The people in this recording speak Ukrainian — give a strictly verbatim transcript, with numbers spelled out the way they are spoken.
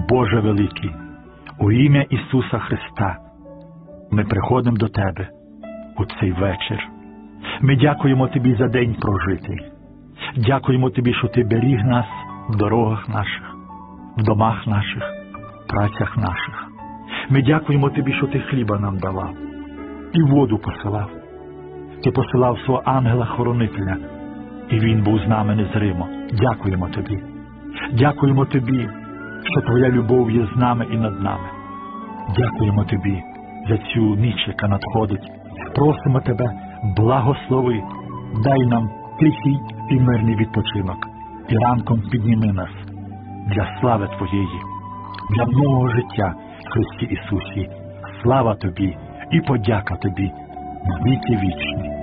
Боже великий, у ім'я Ісуса Христа ми приходимо до Тебе у цей вечір. Ми дякуємо Тобі за день прожитий. Дякуємо Тобі, що Ти беріг нас в дорогах наших, в домах наших, в працях наших. Ми дякуємо Тобі, що Ти хліба нам давав і воду посилав. Ти посилав свого ангела-хоронителя, і він був з нами незримо. Дякуємо Тобі. Дякуємо Тобі, що Твоя любов є з нами і над нами. Дякуємо Тобі за цю ніч, яка надходить. Просимо Тебе, благослови, дай нам тихий і мирний відпочинок. І ранком підніми нас для слави Твоєї, для нового життя в Христі Ісусі. Слава Тобі і подяка Тобі на віки вічні.